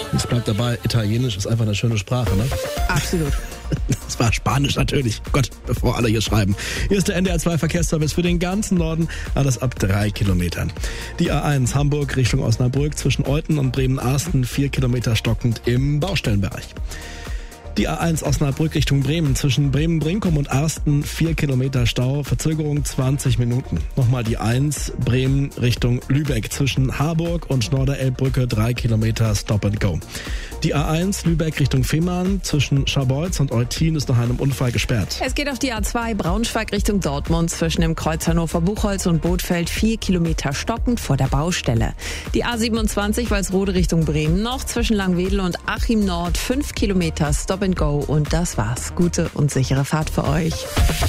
Es bleibt dabei, Italienisch ist einfach eine schöne Sprache, ne? Absolut. Das war Spanisch natürlich. Gott, bevor alle hier schreiben. Hier ist der NDR 2 Verkehrsservice für den ganzen Norden. Alles ab 3 Kilometern. Die A1 Hamburg Richtung Osnabrück zwischen Euthen und Bremen-Arsten 4 Kilometer stockend im Baustellenbereich. Die A1 Osnabrück Richtung Bremen zwischen Bremen-Brinkum und Arsten 4 Kilometer Stau, Verzögerung 20 Minuten. Nochmal die 1 Bremen Richtung Lübeck zwischen Harburg und Norderelbbrücke 3 Kilometer Stop and Go. Die A1 Lübeck Richtung Fehmarn zwischen Scharbeutz und Eutin ist nach einem Unfall gesperrt. Es geht auf die A2 Braunschweig Richtung Dortmund zwischen dem Kreuz Hannover-Buchholz und Bothfeld 4 Kilometer stockend vor der Baustelle. Die A27 Walsrode Richtung Bremen noch zwischen Langwedel und Achim Nord 5 Kilometer Stop and Go und das war's. Gute und sichere Fahrt für euch.